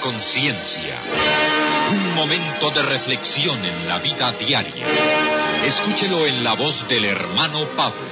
conciencia. Un momento de reflexión en la vida diaria. Escúchelo en la voz del hermano Pablo.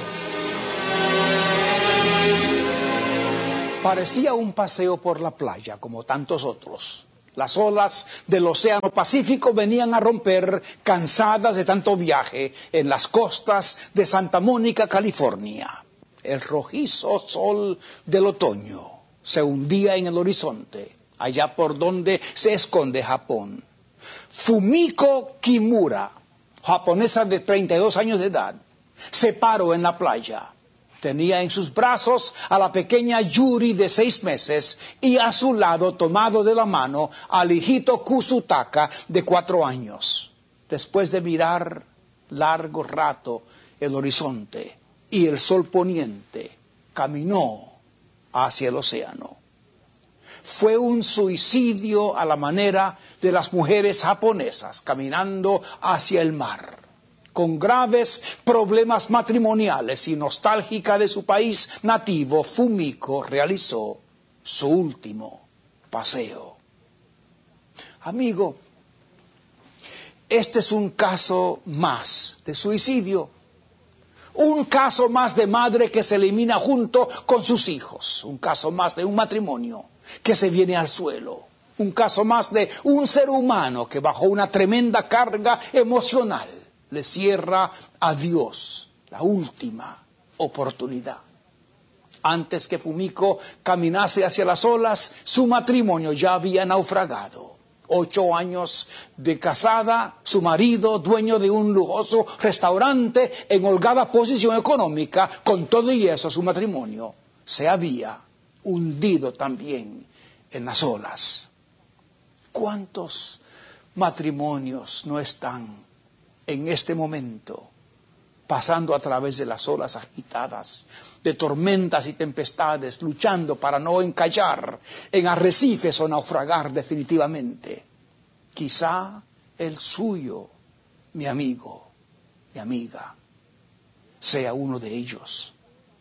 Parecía un paseo por la playa, como tantos otros. Las olas del Océano Pacífico venían a romper, cansadas de tanto viaje, en las costas de Santa Mónica, California. El rojizo sol del otoño se hundía en el horizonte, allá por donde se esconde Japón. Fumiko Kimura, japonesa de 32 años de edad, se paró en la playa. Tenía en sus brazos a la pequeña Yuri de 6 meses y a su lado, tomado de la mano, al hijito Kusutaka de 4 años. Después de mirar largo rato el horizonte y el sol poniente, caminó hacia el océano. Fue un suicidio a la manera de las mujeres japonesas, caminando hacia el mar. Con graves problemas matrimoniales y nostálgica de su país nativo, Fumiko realizó su último paseo. Amigo, este es un caso más de suicidio. Un caso más de madre que se elimina junto con sus hijos. Un caso más de un matrimonio que se viene al suelo. Un caso más de un ser humano que bajo una tremenda carga emocional le cierra a Dios la última oportunidad. Antes que Fumiko caminase hacia las olas, su matrimonio ya había naufragado. 8 años de casada, su marido, dueño de un lujoso restaurante en holgada posición económica, con todo y eso su matrimonio se había hundido también en las olas. ¿Cuántos matrimonios no están en este momento pasando a través de las olas agitadas, de tormentas y tempestades, luchando para no encallar en arrecifes o naufragar definitivamente? Quizá el suyo, mi amigo, mi amiga, sea uno de ellos.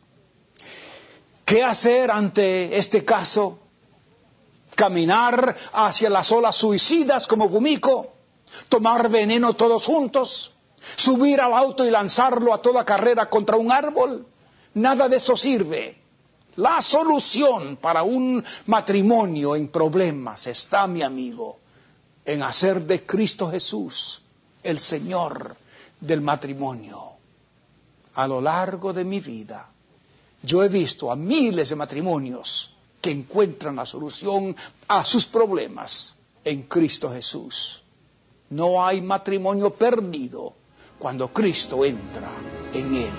¿Qué hacer ante este caso? ¿Caminar hacia las olas suicidas como Fumiko? ¿Tomar veneno todos juntos? ¿Subir al auto y lanzarlo a toda carrera contra un árbol? Nada de eso sirve. La solución para un matrimonio en problemas está, mi amigo, en hacer de Cristo Jesús el Señor del matrimonio. A lo largo de mi vida, yo he visto a miles de matrimonios que encuentran la solución a sus problemas en Cristo Jesús. No hay matrimonio perdido cuando Cristo entra en él.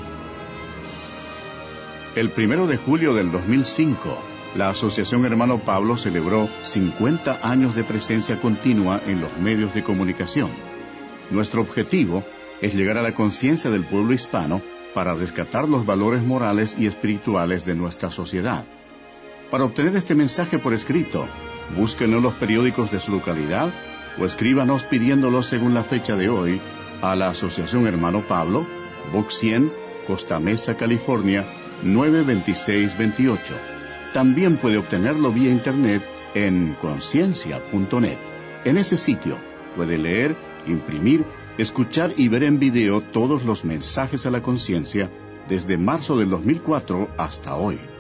El 1 de julio del 2005, la Asociación Hermano Pablo celebró 50 años de presencia continua en los medios de comunicación. Nuestro objetivo es llegar a la conciencia del pueblo hispano para rescatar los valores morales y espirituales de nuestra sociedad. Para obtener este mensaje por escrito, búsquenlo en los periódicos de su localidad o escríbanos pidiéndolo según la fecha de hoy a la Asociación Hermano Pablo, Box 100, Costa Mesa, California, 92628. También puede obtenerlo vía internet en conciencia.net. En ese sitio puede leer, imprimir, escuchar y ver en video todos los mensajes a la conciencia desde marzo del 2004 hasta hoy.